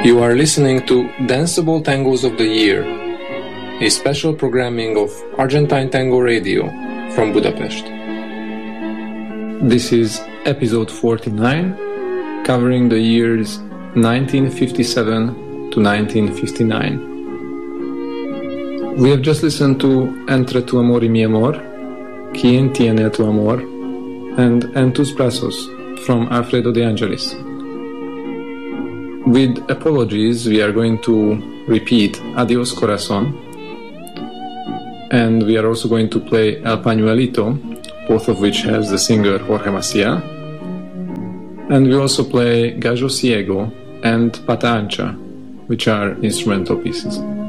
You are listening to Danceable Tangos of the Year, a special programming of Argentine Tango Radio from Budapest. This is episode 49, covering the years 1957 to 1959. We have just listened to Entre tu amor y mi amor, Quien tiene tu amor, and En tus brazos from Alfredo de Angelis. With apologies, we are going to repeat Adios Corazón, and we are also going to play El Pañuelito, both of which has the singer Jorge Macia, and we also play Gallo Ciego and Pata Ancha, which are instrumental pieces.